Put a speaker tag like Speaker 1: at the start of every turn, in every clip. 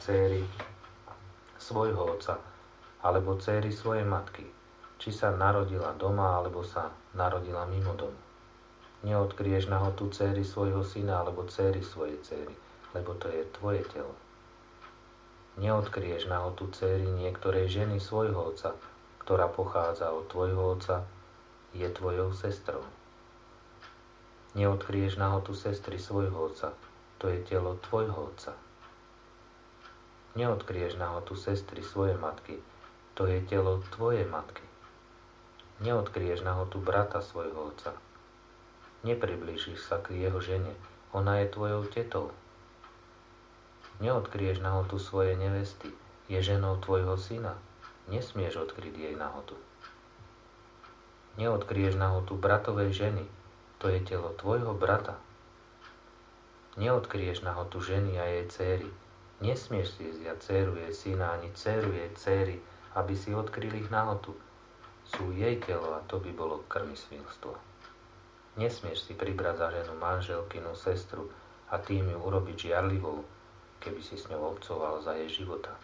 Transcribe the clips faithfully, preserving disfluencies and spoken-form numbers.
Speaker 1: céry svojho otca, alebo céry svojej matky, či sa narodila doma, alebo sa narodila mimo domu. Neodkryješ nahotu céry svojho syna, alebo céry svojej céry, lebo to je tvoje telo. Neodkryješ nahotu céry niektorej ženy svojho otca, ktorá pochádza od tvojho otca, je tvojou sestrou. Neodkryješ nahotu sestry svojho otca, to je telo tvojho otca. Neodkryješ nahotu sestry svojej matky, to je telo tvojej matky. Neodkryješ nahotu brata svojho otca. Nepriblížiš sa k jeho žene, ona je tvojou tetou. Neodkryješ nahotu svojej nevesty, je ženou tvojho syna, nesmieš odkryť jej nahotu. Neodkryješ nahotu bratovej ženy, to je telo tvojho brata. Neodkryješ nahotu ženy a jej céry, nesmieš si zjať dcéru jej syna ani dcéru jej céry, aby si odkryl ich nahotu. Sú jej telo a to by bolo krvosvilstvo. Nesmieš si pribrať za ženu manželkinu sestru a tým ju urobiť žiarlivou, keby si s ňou obcoval za jej života.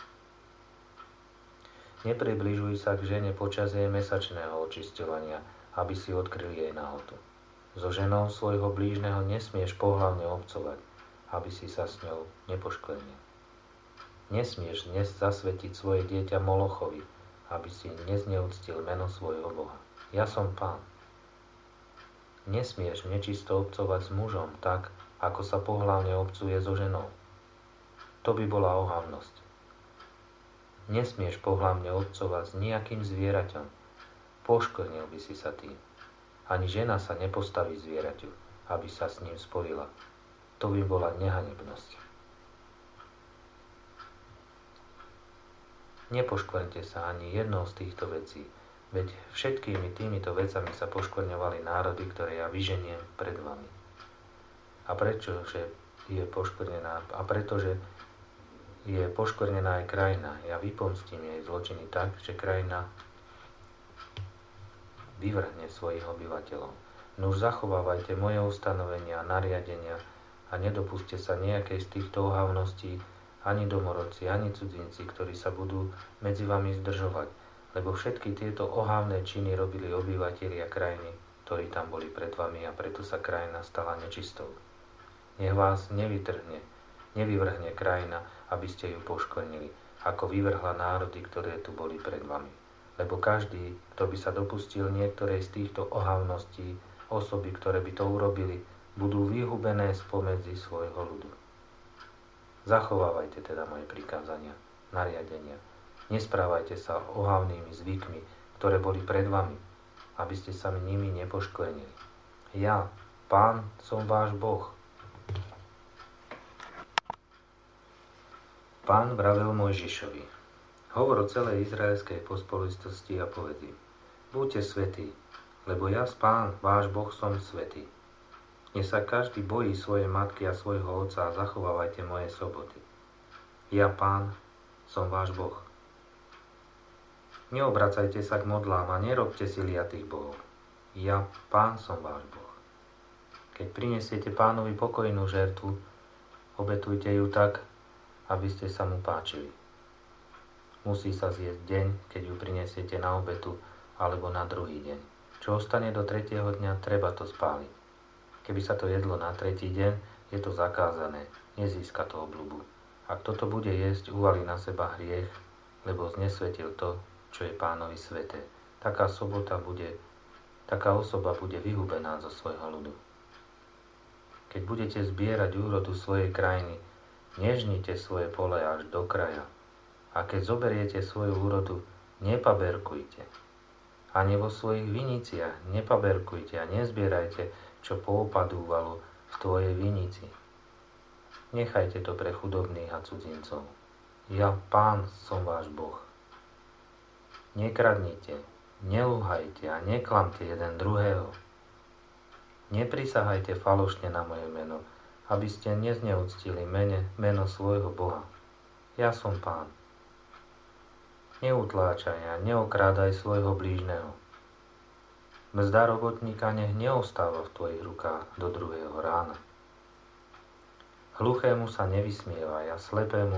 Speaker 1: Nepribližuj sa k žene počas jej mesačného očisťovania, aby si odkryl jej nahotu. So ženou svojho blížneho nesmieš pohlavne obcovať, aby si sa s ňou nepoškvrnil. Nesmieš dnes zasvetiť svoje dieťa Molochovi, aby si nezneúctil meno svojho Boha. Ja som Pán. Nesmieš nečisto obcovať s mužom tak, ako sa pohlavne obcuje so ženou. To by bola ohavnosť. Nesmieš pohlavne obcovať s nejakým zvieraťom. Poškvrnil by si sa tým. Ani žena sa nepostaví zvieraťu, aby sa s ním spojila. To by bola nehanebnosť. Nepoškvrňte sa ani jednou z týchto vecí, veď všetkými týmito vecami sa poškvrňovali národy, ktoré ja vyženiem pred vami. A prečo, že je poškvrnená, a pretože je poškvrnená aj krajina, ja vypomstím jej zločiny tak, že krajina vyvrhne svojich obyvateľov. Nuž zachovávajte moje ustanovenia a nariadenia a nedopustite sa nejakej z týchto ohavností, ani domorodci, ani cudzinci, ktorí sa budú medzi vami zdržovať, lebo všetky tieto ohavné činy robili obyvatelia krajiny, ktorí tam boli pred vami a preto sa krajina stala nečistou. Nech vás nevytrhne, nevyvrhne krajina, aby ste ju poškvrnili, ako vyvrhla národy, ktoré tu boli pred vami. Lebo každý, kto by sa dopustil niektorej z týchto ohavností, osoby, ktoré by to urobili, budú vyhubené spomedzi svojho ľudu. Zachovávajte teda moje prikázania, nariadenia. Nesprávajte sa ohavnými zvykmi, ktoré boli pred vami, aby ste sa nimi nepoškvrnili. Ja, Pán, som váš Boh. Pán vravel Mojžišovi: hovor o celej izraelskej pospolitosti a povedz im: buďte svätí, lebo ja, Pán, váš Boh, som svätý. Nech sa každý bojí svojej matky a svojho otca a zachovávajte moje soboty. Ja, Pán, som váš Boh. Neobracajte sa k modlám a nerobte si liatých bohov. Ja, Pán, som váš Boh. Keď prinesiete Pánovi pokojnú žertvu, obetujte ju tak, aby ste sa mu páčili. Musí sa zjesť deň, keď ju prinesiete na obetu, alebo na druhý deň. Čo ostane do tretieho dňa, treba to spáliť. Keby sa to jedlo na tretí deň, je to zakázané, nezíska to obľubu. Ak toto bude jesť, uvalí na seba hriech, lebo znesvetil to, čo je Pánovi sveté. Taká sobota bude, taká osoba bude vyhubená zo svojho ľudu. Keď budete zbierať úrodu svojej krajiny, nežnite svoje pole až do kraja. A keď zoberiete svoju úrodu, nepaberkujte. Ani vo svojich viniciach nepaberkujte a nezbierajte, čo poopadúvalo v tvojej vinici. Nechajte to pre chudobných a cudzincov. Ja, Pán, som váš Boh. Nekradnite, nelúhajte a neklamte jeden druhého. Neprisahajte falošne na moje meno, aby ste nezneúctili mene, meno svojho Boha. Ja som Pán. Neutláčaj a neokrádaj svojho blížneho. Mzda robotníka nech neostáva v tvojich rukách do druhého rána. Hluchému sa nevysmievaj a slepému